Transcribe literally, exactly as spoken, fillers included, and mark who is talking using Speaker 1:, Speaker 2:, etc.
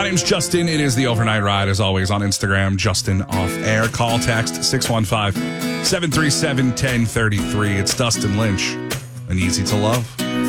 Speaker 1: My name's Justin. It is the Overnight Ride, as always, on Instagram, Justin Off Air. Call, text six one five, seven three seven, one zero three three. It's Dustin Lynch and Easy to Love.